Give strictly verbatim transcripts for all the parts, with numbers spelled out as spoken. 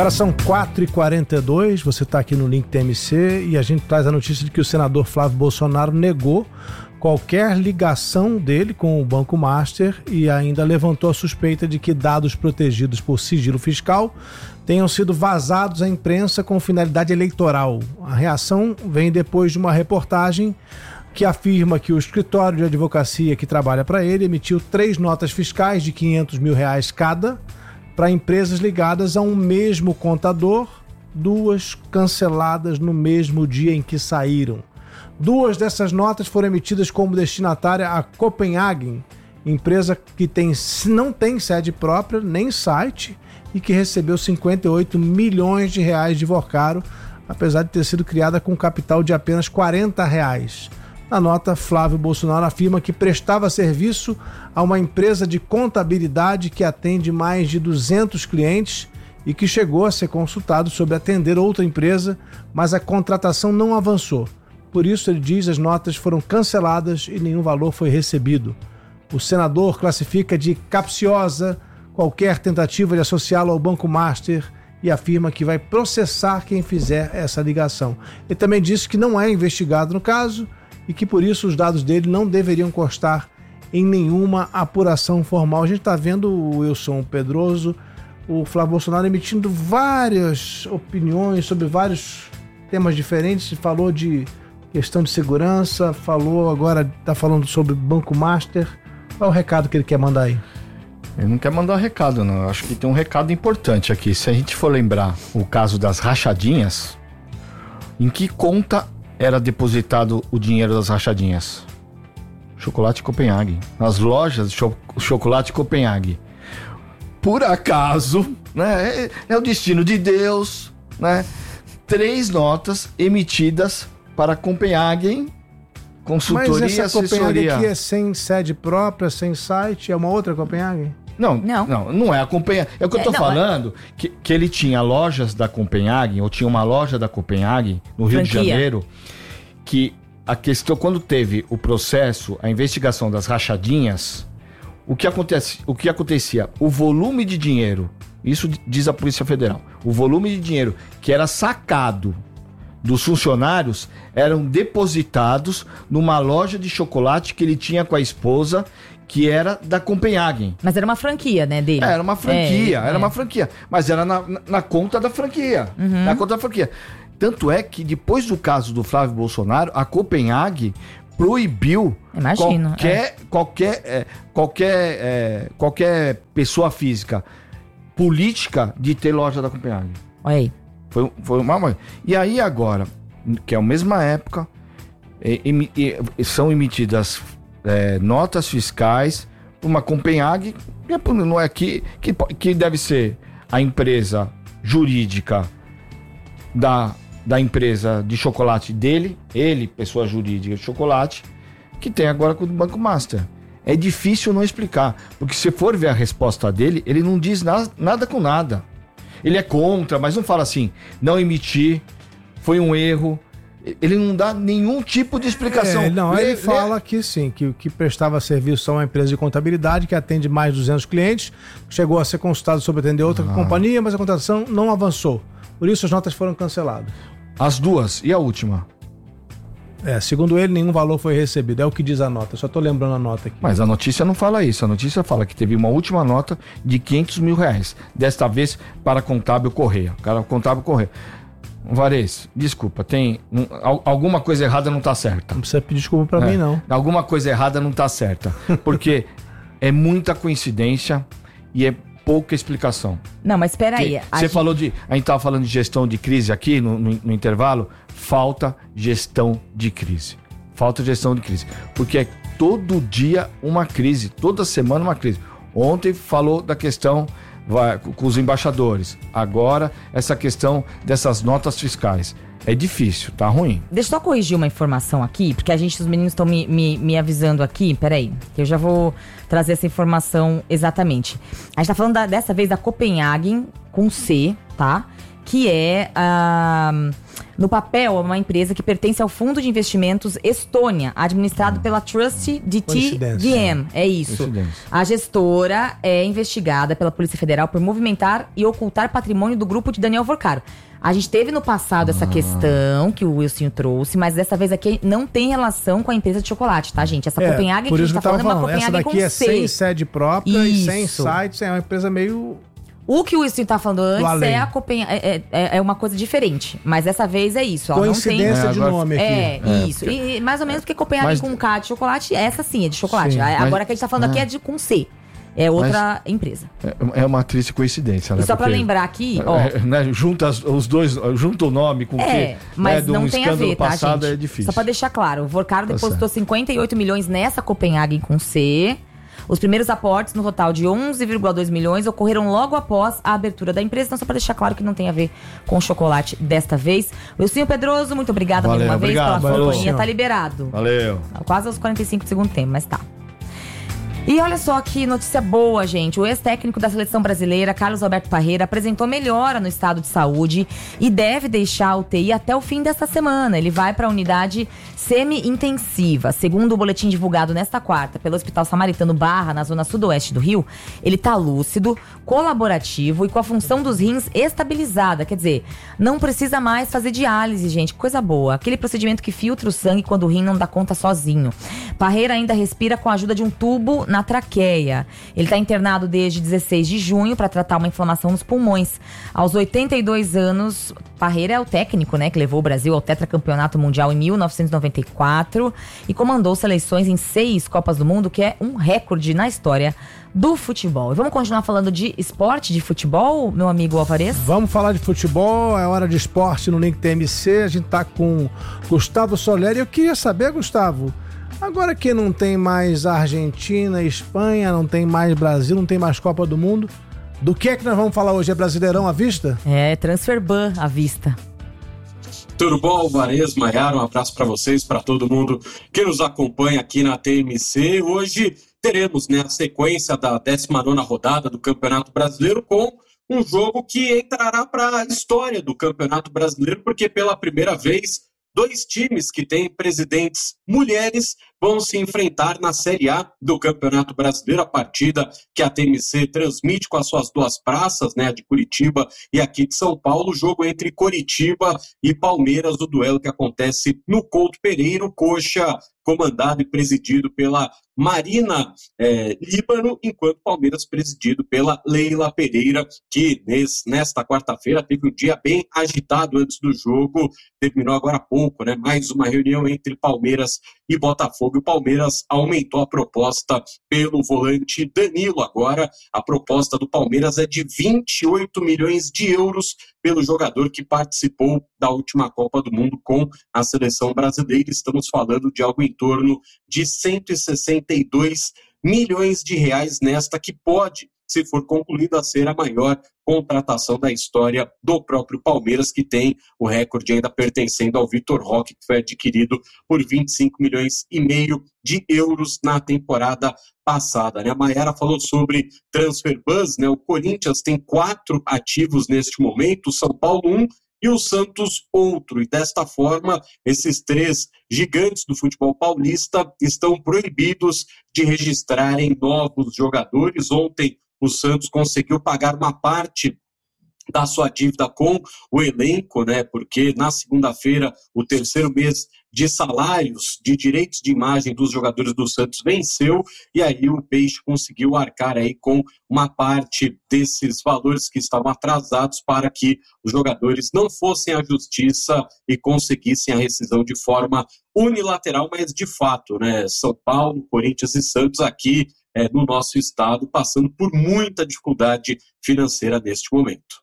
Agora são quatro e quarenta e dois, você está aqui no Link T M C e a gente traz a notícia de que o senador Flávio Bolsonaro negou qualquer ligação dele com o Banco Master e ainda levantou a suspeita de que dados protegidos por sigilo fiscal tenham sido vazados à imprensa com finalidade eleitoral. A reação vem depois de uma reportagem que afirma que o escritório de advocacia que trabalha para ele emitiu três notas fiscais de quinhentos mil reais cada para empresas ligadas a um mesmo contador, duas canceladas no mesmo dia em que saíram. Duas dessas notas foram emitidas como destinatária a Copenhagen, empresa que tem, não tem sede própria nem site e que recebeu cinquenta e oito milhões de reais de Vocaro, apesar de ter sido criada com capital de apenas quarenta reais. Na nota, Flávio Bolsonaro afirma que prestava serviço a uma empresa de contabilidade que atende mais de duzentos clientes e que chegou a ser consultado sobre atender outra empresa, mas a contratação não avançou. Por isso, ele diz, as notas foram canceladas e nenhum valor foi recebido. O senador classifica de capciosa qualquer tentativa de associá-lo ao Banco Master e afirma que vai processar quem fizer essa ligação. Ele também disse que não é investigado no caso e que por isso os dados dele não deveriam constar em nenhuma apuração formal. A gente está vendo o Wilson Pedroso, o Flávio Bolsonaro emitindo várias opiniões sobre vários temas diferentes, falou de questão de segurança, falou agora, está falando sobre Banco Master. Qual é o recado que ele quer mandar aí? Ele não quer mandar recado, não. Eu acho que tem um recado importante aqui. Se a gente for lembrar o caso das rachadinhas, em que conta era depositado o dinheiro das rachadinhas? Chocolate Copenhague. Nas lojas de cho- Chocolate Copenhague. Por acaso, né? É, é o destino de Deus, né? Três notas emitidas para Copenhagen, consultoria e assessoria. Mas essa Copenhague aqui é sem sede própria, sem site? É uma outra Copenhague? Não, não, não, não é a Copenhague. É o que é, eu tô não, falando, é... que, que ele tinha lojas da Copenhague, ou tinha uma loja da Copenhague, no Rio Franquia. de Janeiro, que a questão, quando teve o processo, a investigação das rachadinhas, o que, acontece, o que acontecia? O volume de dinheiro, isso diz a Polícia Federal, o volume de dinheiro que era sacado dos funcionários eram depositados numa loja de chocolate que ele tinha com a esposa, que era da Copenhagen. Mas era uma franquia, né, dele? Era uma franquia, é, era é. uma franquia. Mas era na, na, na conta da franquia. Uhum. Na conta da franquia. Tanto é que depois do caso do Flávio Bolsonaro, a Copenhagen proibiu Imagino, qualquer, é. qualquer, é, qualquer, é, qualquer pessoa física política de ter loja da Copenhagen. Olha aí. Foi, foi uma... E aí agora, que é a mesma época, em, em, são emitidas é, notas fiscais para uma Copenhague, não é que, que, que deve ser a empresa jurídica da, da empresa de chocolate dele, ele, pessoa jurídica de chocolate, que tem agora com o Banco Master. É difícil não explicar, porque se for ver a resposta dele, ele não diz na, nada com nada. Ele é contra, mas não fala assim, não emitir, foi um erro. Ele não dá nenhum tipo de explicação. É, não, lê, ele lê... fala que sim, que o que prestava serviço a uma empresa de contabilidade que atende mais de duzentos clientes, chegou a ser consultado sobre atender outra ah. companhia, mas a contratação não avançou. Por isso as notas foram canceladas. As duas. E a última? É, segundo ele, nenhum valor foi recebido. É o que diz a nota. Só tô lembrando a nota aqui. Mas a notícia não fala isso. A notícia fala que teve uma última nota de quinhentos mil reais. Desta vez para Contábil Correia. Cara, Contábil Correia. Varese, desculpa, tem um, alguma coisa errada não tá certa. Não precisa pedir desculpa pra é, mim, não. Alguma coisa errada não tá certa. Porque é muita coincidência e é pouca explicação. Não, mas espera aí. Você gente... falou de... A gente tava falando de gestão de crise aqui no, no, no intervalo. Falta gestão de crise. Falta gestão de crise. Porque é todo dia uma crise. Toda semana uma crise. Ontem falou da questão vai, com os embaixadores. Agora, essa questão dessas notas fiscais. É difícil, tá ruim. Deixa eu só corrigir uma informação aqui, porque a gente, os meninos estão me, me, me avisando aqui. Peraí, que eu já vou trazer essa informação exatamente. A gente tá falando da, dessa vez da Copenhagen com C, tá? Que é a... Uh, No papel, é uma empresa que pertence ao Fundo de Investimentos Estônia, administrado hum. pela Trust D T D M. É isso. A gestora é investigada pela Polícia Federal por movimentar e ocultar patrimônio do grupo de Daniel Vorcaro. A gente teve no passado essa ah. questão que o Wilson trouxe, mas dessa vez aqui não tem relação com a empresa de chocolate, tá, gente? Essa é, Copenhague que a gente tá falando, falando é uma Copenhague com C. Essa daqui é sem sede própria Isso. e sem sites, é uma empresa meio... O que o Wilson tá falando antes é, a Copenhague, é, é, é uma coisa diferente. Mas dessa vez é isso. Ó, Coincidência não tem... de nome aqui. É, é isso. Porque... E mais ou menos porque Copenhague mas... com K de chocolate, essa sim é de chocolate. Sim, Agora mas... que a gente tá falando ah. aqui é de com C. É outra mas empresa. É uma triste coincidência, né? E só Porque, pra lembrar aqui, ó... É, né, junta os dois, junta o nome com o é, que... mas né, não um tem a ver, tá, passado gente? É difícil. Só pra deixar claro, o Vorcaro tá depositou certo. cinquenta e oito milhões nessa Copenhague com C... Os primeiros aportes, no total de onze vírgula dois milhões, ocorreram logo após a abertura da empresa. Então, só para deixar claro que não tem a ver com o chocolate desta vez. Wilson Pedroso, muito obrigada mais uma vez pela sua companhia. Tá liberado. Valeu. Quase aos quarenta e cinco do segundo tempo, mas tá. E olha só que notícia boa, gente. O ex-técnico da seleção brasileira, Carlos Alberto Parreira, apresentou melhora no estado de saúde e deve deixar a U T I até o fim desta semana. Ele vai para a unidade semi-intensiva. Segundo o boletim divulgado nesta quarta pelo Hospital Samaritano Barra, na zona sudoeste do Rio, ele tá lúcido, colaborativo e com a função dos rins estabilizada. Quer dizer, não precisa mais fazer diálise, gente. Coisa boa. Aquele procedimento que filtra o sangue quando o rim não dá conta sozinho. Parreira ainda respira com a ajuda de um tubo na traqueia. Ele está internado desde dezesseis de junho para tratar uma inflamação nos pulmões. Aos oitenta e dois anos, Parreira é o técnico, né, que levou o Brasil ao tetracampeonato mundial em mil novecentos e noventa e quatro e comandou seleções em seis Copas do Mundo, que é um recorde na história do futebol. E vamos continuar falando de esporte, de futebol, meu amigo Alvarez? Vamos falar de futebol, é hora de esporte no Link T M C. A gente tá com Gustavo Soleri. Eu queria saber, Gustavo, agora que não tem mais Argentina, Espanha, não tem mais Brasil, não tem mais Copa do Mundo, do que é que nós vamos falar hoje? É Brasileirão à vista? É, Transferban à vista. Tudo bom, Alvarez, Maiara? Um abraço para vocês, para todo mundo que nos acompanha aqui na T M C. Hoje teremos, né, a sequência da décima nona rodada do Campeonato Brasileiro com um jogo que entrará para a história do Campeonato Brasileiro, porque pela primeira vez dois times que têm presidentes mulheres vão se enfrentar na Série A do Campeonato Brasileiro, a partida que a T M C transmite com as suas duas praças, né, a de Curitiba e aqui de São Paulo, o jogo entre Coritiba e Palmeiras, o duelo que acontece no Couto Pereira, o Coxa comandado e presidido pela Marina é, Líbano, enquanto Palmeiras presidido pela Leila Pereira, que nesse, nesta quarta-feira teve um dia bem agitado antes do jogo, terminou agora há pouco, né? Mais uma reunião entre Palmeiras e Botafogo. O Palmeiras aumentou a proposta pelo volante Danilo. Agora a proposta do Palmeiras é de vinte e oito milhões de euros pelo jogador que participou da última Copa do Mundo com a seleção brasileira. Estamos falando de algo em torno de cento e sessenta e dois milhões de reais nesta que pode, se for concluída, a ser a maior contratação da história do próprio Palmeiras, que tem o recorde ainda pertencendo ao Vitor Roque, que foi adquirido por vinte e cinco milhões e meio de euros na temporada passada, né? A Maiara falou sobre Transferbus, né? O Corinthians tem quatro ativos neste momento, o São Paulo um e o Santos outro, e desta forma esses três gigantes do futebol paulista estão proibidos de registrarem novos jogadores. Ontem o Santos conseguiu pagar uma parte da sua dívida com o elenco, né? Porque na segunda-feira, o terceiro mês de salários, de direitos de imagem dos jogadores do Santos venceu, e aí o Peixe conseguiu arcar aí com uma parte desses valores que estavam atrasados para que os jogadores não fossem à justiça e conseguissem a rescisão de forma unilateral, mas de fato, né? São Paulo, Corinthians e Santos aqui é, no nosso estado passando por muita dificuldade financeira neste momento.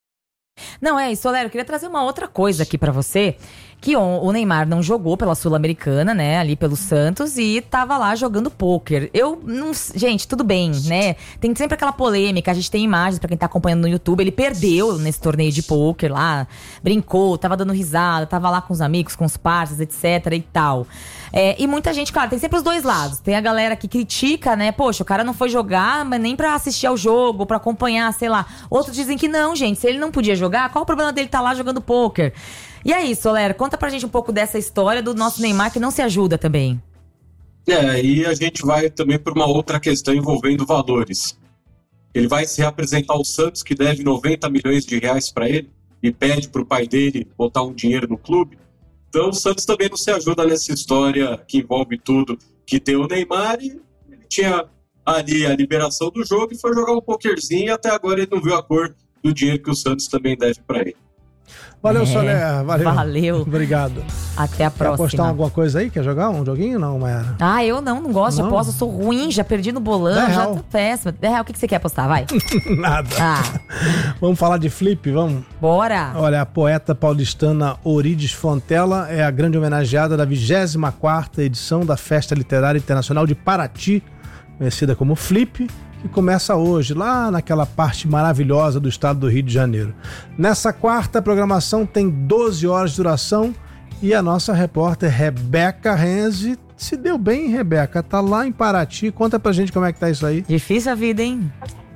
Não, é isso, Soler, eu queria trazer uma outra coisa aqui pra você, que o Neymar não jogou pela Sul-Americana, né, ali pelo Santos, e tava lá jogando pôquer. Eu não... Gente, tudo bem, né, tem sempre aquela polêmica, a gente tem imagens pra quem tá acompanhando no YouTube, ele perdeu nesse torneio de pôquer lá, brincou, tava dando risada, tava lá com os amigos, com os parceiros, etc e tal. É, e muita gente, claro, tem sempre os dois lados. Tem a galera que critica, né? Poxa, o cara não foi jogar, mas nem pra assistir ao jogo, pra acompanhar, sei lá. Outros dizem que não, gente. Se ele não podia jogar, qual o problema dele estar lá jogando pôquer? E aí, Soler, conta pra gente um pouco dessa história do nosso Neymar que não se ajuda também. É, e a gente vai também para uma outra questão envolvendo valores. Ele vai se reapresentar ao Santos, que deve noventa milhões de reais para ele, e pede para o pai dele botar um dinheiro no clube. Então o Santos também não se ajuda nessa história que envolve tudo, que tem o Neymar, e ele tinha ali a liberação do jogo e foi jogar um pokerzinho, e até agora ele não viu a cor do dinheiro que o Santos também deve para ele. Valeu, É, Soler. Valeu. valeu. Obrigado. Até a Quer próxima. apostar alguma coisa aí? Quer jogar um joguinho? Não, Mayara? Ah, eu não, não gosto de Não? aposta, eu sou ruim, já perdi no bolão, dez já real. tô péssima. dez real, o que que você quer apostar? Vai. Nada. Ah, Vamos falar de flip, vamos? bora. Olha, a poeta paulistana Orides Fontella é a grande homenageada da vigésima quarta edição da Festa Literária Internacional de Paraty, conhecida como Flip, que começa hoje, lá naquela parte maravilhosa do estado do Rio de Janeiro. Nessa quarta, a programação tem doze horas de duração e a nossa repórter Rebeca Renzi se deu bem, Rebeca. Tá lá em Paraty. Conta pra gente como é que tá isso aí. Difícil a vida, hein?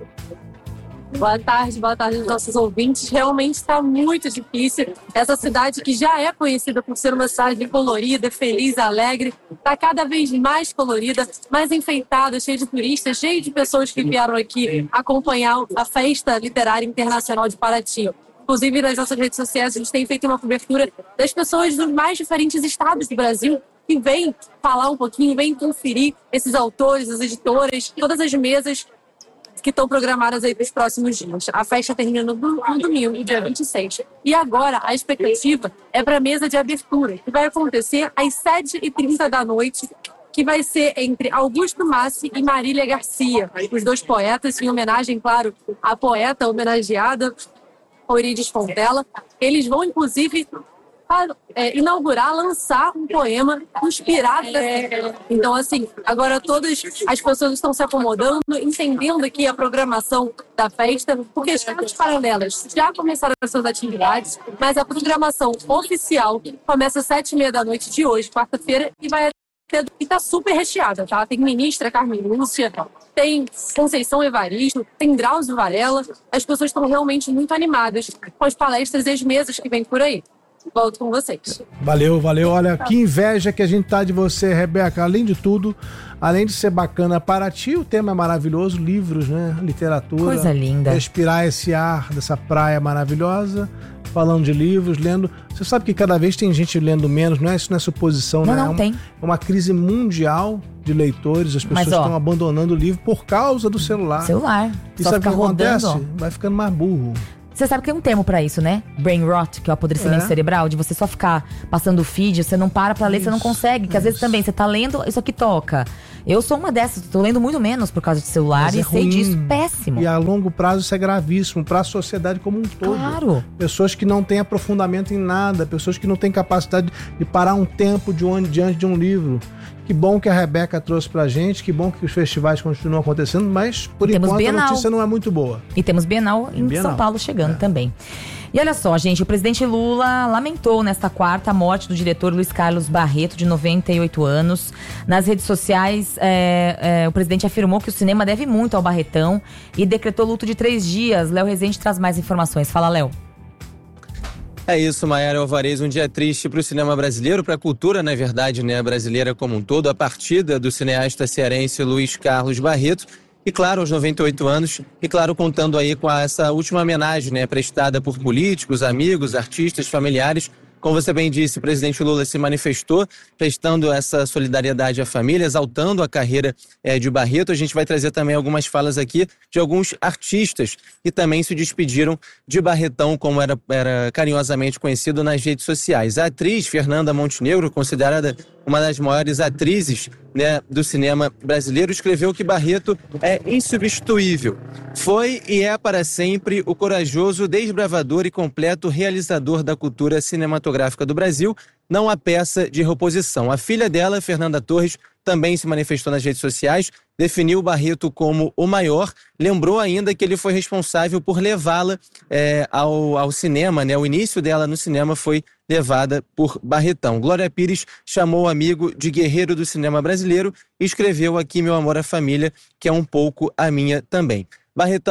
Boa tarde, boa tarde aos nossos ouvintes. Realmente está muito difícil. Essa cidade que já é conhecida por ser uma cidade colorida, feliz, alegre, está cada vez mais colorida, mais enfeitada, cheia de turistas, cheia de pessoas que vieram aqui acompanhar a Festa Literária Internacional de Paraty. Inclusive, nas nossas redes sociais, a gente tem feito uma cobertura das pessoas dos mais diferentes estados do Brasil que vêm falar um pouquinho, vêm conferir esses autores, as editoras, todas as mesas que estão programadas aí para os próximos dias. A festa termina no, no domingo, dia vinte e seis. E agora a expectativa é para a mesa de abertura, que vai acontecer às sete e trinta da noite, que vai ser entre Augusto Massi e Marília Garcia, os dois poetas, em homenagem, claro, à poeta homenageada, Orides Fontella. Eles vão, inclusive, É, inaugurar, lançar um poema inspirado nessa. Então, assim, agora todas as pessoas estão se acomodando, entendendo aqui a programação da festa, porque as festas paralelas já começaram as suas atividades, mas a programação oficial começa às sete e meia da noite de hoje, quarta-feira, e vai até e tá super recheada, tá? Tem ministra Carmen Lúcia, tem Conceição Evaristo, tem Drauzio Varela. As pessoas estão realmente muito animadas com as palestras e as mesas que vem por aí. Volto com vocês. Valeu, valeu. Olha, que inveja que a gente tá de você, Rebeca. Além de tudo, além de ser bacana para ti, o tema é maravilhoso, livros, né? Literatura. Coisa linda. Respirar esse ar dessa praia maravilhosa, falando de livros, lendo. Você sabe que cada vez tem gente lendo menos, não é? Isso não é suposição, não, né? Não, é uma, tem. É uma crise mundial de leitores, as pessoas Mas, ó, estão abandonando o livro por causa do celular. Celular. E Só sabe o que fica acontece? rodando, ó. Vai ficando mais burro. Você sabe que tem um termo pra isso, né? Brain rot, que é o apodrecimento É. cerebral, de você só ficar passando o feed, você não para pra ler, Isso, você não consegue. Que às vezes isso. também você tá lendo, isso aqui toca. Eu sou uma dessas, tô lendo muito menos por causa de celular Mas e é sei ruim. disso, péssimo. E a longo prazo isso é gravíssimo para a sociedade como um todo. Claro. Pessoas que não têm aprofundamento em nada, pessoas que não têm capacidade de parar um tempo de um, diante de um livro. Que bom que a Rebeca trouxe pra gente, que bom que os festivais continuam acontecendo, mas por E temos enquanto Bienal. a notícia não é muito boa. E temos Bienal em Bienal. São Paulo chegando É. também. E olha só, gente, o presidente Lula lamentou nesta quarta a morte do diretor Luiz Carlos Barreto, de noventa e oito anos. Nas redes sociais, é, é, o presidente afirmou que o cinema deve muito ao Barretão e decretou luto de três dias. Léo Rezende traz mais informações. Fala, Léo. É isso, Mayara Alvarez, um dia triste para o cinema brasileiro, para a cultura, na verdade, né, brasileira como um todo, a partida do cineasta cearense Luiz Carlos Barreto, e claro, aos noventa e oito anos, e claro, contando aí com essa última homenagem, né, prestada por políticos, amigos, artistas, familiares. Como você bem disse, o presidente Lula se manifestou, prestando essa solidariedade à família, exaltando a carreira é, de Barreto. A gente vai trazer também algumas falas aqui de alguns artistas que também se despediram de Barretão, como era, era carinhosamente conhecido nas redes sociais. A atriz Fernanda Montenegro, considerada uma das maiores atrizes, né, do cinema brasileiro, escreveu que Barreto é insubstituível. Foi e é para sempre o corajoso, desbravador e completo realizador da cultura cinematográfica do Brasil, não há peça de reposição. A filha dela, Fernanda Torres, também se manifestou nas redes sociais, definiu Barreto como o maior, lembrou ainda que ele foi responsável por levá-la é, ao, ao cinema, né? O início dela no cinema foi levada por Barretão. Glória Pires chamou o amigo de guerreiro do cinema brasileiro e escreveu aqui Meu Amor à Família, que é um pouco a minha também. Barretão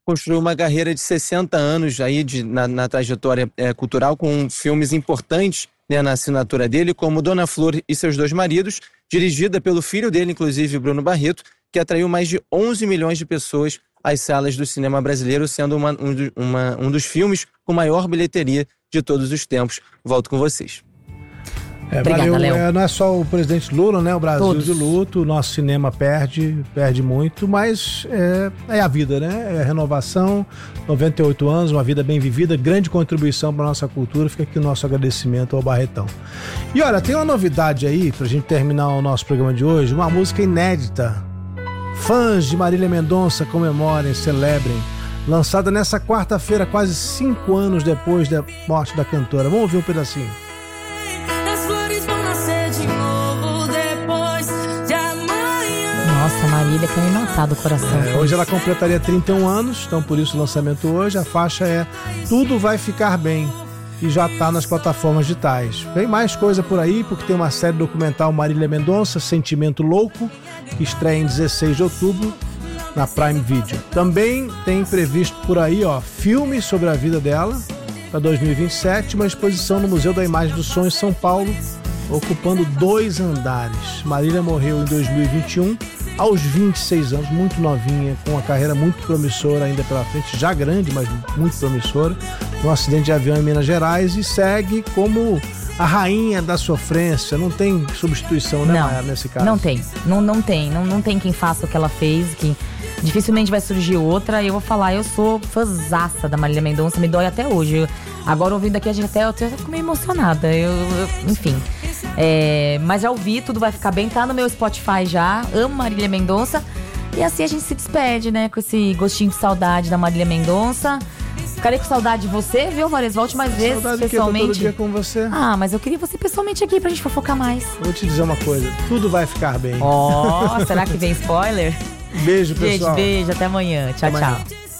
construiu uma carreira de sessenta anos aí de, na, na trajetória é, cultural, com filmes importantes, né, na assinatura dele, como Dona Flor e Seus Dois Maridos, dirigida pelo filho dele, inclusive, Bruno Barreto, que atraiu mais de onze milhões de pessoas às salas do cinema brasileiro, sendo uma, um, do, uma, um dos filmes com maior bilheteria de todos os tempos. Volto com vocês. É, Obrigada, valeu. Léo. É, não é só o presidente Lula, né? O Brasil Todos. de luto, o nosso cinema perde, perde muito, mas é, é a vida, né? É a renovação, noventa e oito anos, uma vida bem vivida, grande contribuição para a nossa cultura. Fica aqui o nosso agradecimento ao Barretão. E olha, tem uma novidade aí, pra gente terminar o nosso programa de hoje, uma música inédita. Fãs de Marília Mendonça comemorem, celebrem. Lançada nessa quarta-feira, quase cinco anos depois da morte da cantora. Vamos ouvir um pedacinho. Nossa, Marília quer me matar do coração. É, hoje ela completaria trinta e um anos, então por isso o lançamento hoje. A faixa é Tudo Vai Ficar Bem e já está nas plataformas digitais. Vem mais coisa por aí, porque tem uma série documental Marília Mendonça, Sentimento Louco, que estreia em dezesseis de outubro na Prime Video. Também tem previsto por aí, ó, filme sobre a vida dela para dois mil e vinte e sete, uma exposição no Museu da Imagem do Som em São Paulo, ocupando dois andares. Marília morreu em dois mil e vinte e um, aos vinte e seis anos, muito novinha, com uma carreira muito promissora ainda pela frente, já grande, mas muito promissora, um acidente de avião em Minas Gerais, e segue como a rainha da sofrência. Não tem substituição, né, Não, Maia, nesse caso? Não tem, não, não tem, não, não tem quem faça o que ela fez, que dificilmente vai surgir outra. E eu vou falar, eu sou fãzaça da Marília Mendonça, me dói até hoje. Eu, agora ouvindo aqui a gente até, eu até fico meio emocionada, eu, eu, enfim. É, mas já ouvi, Tudo Vai Ficar Bem, tá no meu Spotify já, amo Marília Mendonça. E assim a gente se despede, né, com esse gostinho de saudade da Marília Mendonça. Ficarei com saudade de você, viu, Vares? Volte mais vezes, Saudade pessoalmente. Que eu tô todo dia com você. Ah, mas eu queria você pessoalmente aqui pra gente fofocar mais. Vou te dizer uma coisa, tudo vai ficar bem. Ó, oh, será que vem spoiler? Beijo, pessoal. Gente, beijo, até amanhã. Tchau, Até amanhã. tchau.